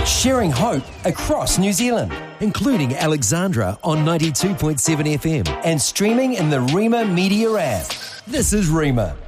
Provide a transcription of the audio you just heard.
sharing hope across New Zealand, including Alexandra on 92.7 FM and streaming in the Rima Media app. This is Rima.